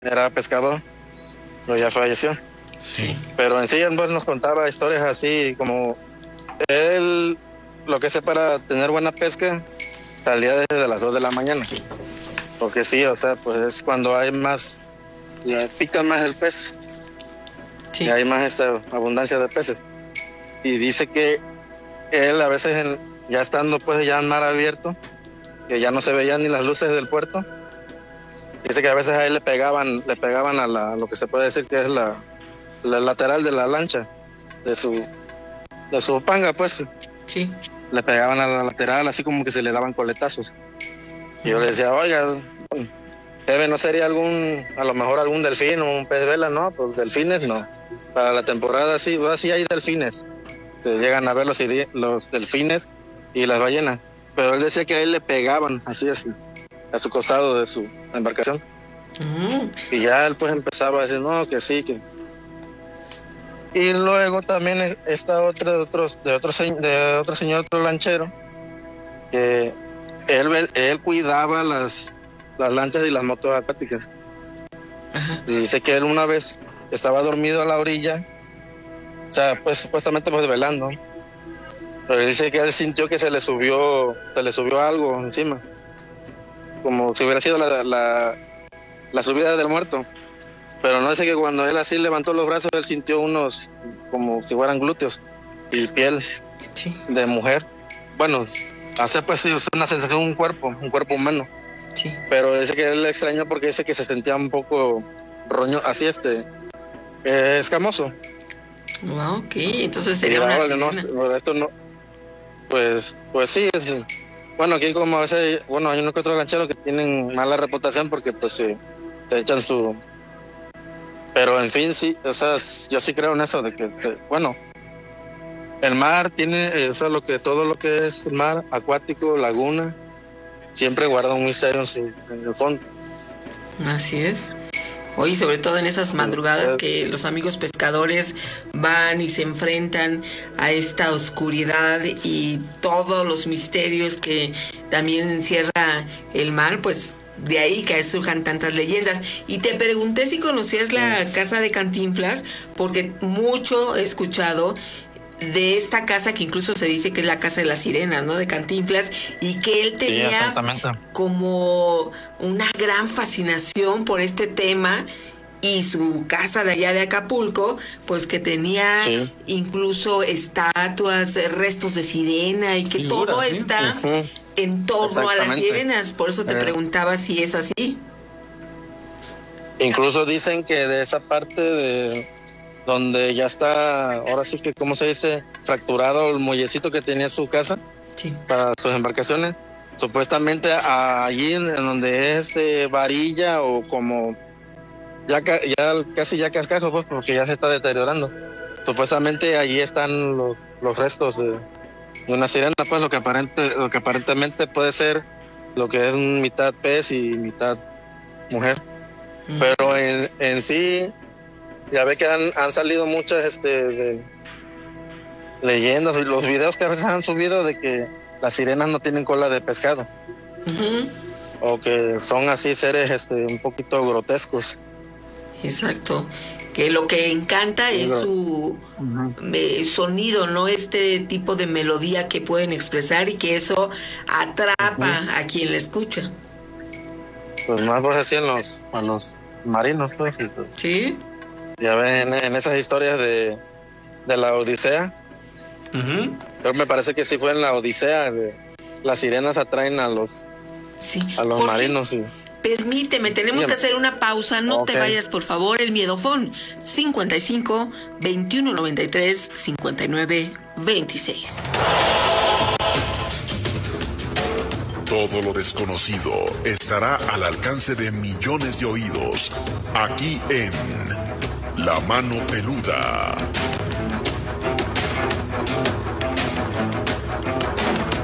era pescador, pero ya falleció. Sí. Pero en sí él pues, nos contaba historias así, como él, lo que hace para tener buena pesca, salía desde las 2 de la mañana. Porque sí, o sea, pues es cuando hay más, pican más el pez. Sí. Y hay más abundancia de peces. Y dice que él a veces, ya estando pues ya en mar abierto, que ya no se veían ni las luces del puerto, dice que a veces a él le pegaban a lo que se puede decir que es la lateral de la lancha, de su panga, pues. Sí. Le pegaban a la lateral, así como que se le daban coletazos. Y yo le decía, oiga, ¿no sería a lo mejor algún delfín o un pez vela? No, pues delfines no. Para la temporada sí hay delfines. Se llegan a ver los delfines y las ballenas. Pero él decía que a él le pegaban así a su costado de su embarcación. Y ya él pues empezaba a decir, no, que sí, que... Y luego también está otro señor, otro lanchero, que él cuidaba las lanchas y las motos acuáticas. Ajá. Y dice que él una vez estaba dormido a la orilla, o sea, pues supuestamente pues velando, pero dice que él sintió que se le subió algo encima, como si hubiera sido la subida del muerto. Pero no, dice que cuando él así levantó los brazos, él sintió unos como si fueran glúteos y piel de mujer. Bueno, hace pues una sensación, un cuerpo humano. Sí. Pero dice que él le extrañó porque dice que se sentía un poco así escamoso. Wow, ok, entonces sería una sirena. No, esto no, pues sí, bueno, aquí como a veces, hay uno que otro lanchero que tienen mala reputación porque pues se echan su... Pero en fin, sí, o sea, yo sí creo en eso de que, el mar tiene, todo lo que es mar acuático, laguna, siempre guarda un misterio en el fondo. Así es. Hoy, sobre todo en esas madrugadas que los amigos pescadores van y se enfrentan a esta oscuridad y todos los misterios que también encierra el mar, pues de ahí que surjan tantas leyendas. Y te pregunté si conocías la casa de Cantinflas, porque mucho he escuchado de esta casa que incluso se dice que es la casa de las sirenas, ¿no? De Cantinflas, y que él tenía como una gran fascinación por este tema, y su casa de allá de Acapulco, pues que tenía incluso estatuas, restos de sirena, y que todo está en torno a las sirenas. Por eso te preguntaba si es así. Incluso dicen que de esa parte de donde ya está, ahora sí que, ¿cómo se dice? Fracturado el muellecito que tenía su casa para sus embarcaciones. Supuestamente allí en donde es varilla o como casi ya cascajo, pues, porque ya se está deteriorando. Supuestamente allí están los restos de una sirena, pues lo que aparentemente puede ser lo que es mitad pez y mitad mujer. Pero en sí, ya ve que han salido muchas leyendas, y los videos que a veces han subido de que las sirenas no tienen cola de pescado. O que son así seres un poquito grotescos. Exacto. Que lo que encanta es su sonido, ¿no? Este tipo de melodía que pueden expresar, y que eso atrapa a quien la escucha. Pues más pues así a los marinos, pues. Sí. Ya ven en esas historias de la Odisea. Pero me parece que sí fue en la Odisea. Las sirenas atraen a los Jorge, marinos. Permíteme, tenemos que hacer una pausa. No te vayas, por favor. El miedofón 55 21 93 59 26. Todo lo desconocido estará al alcance de millones de oídos aquí en La Mano Peluda.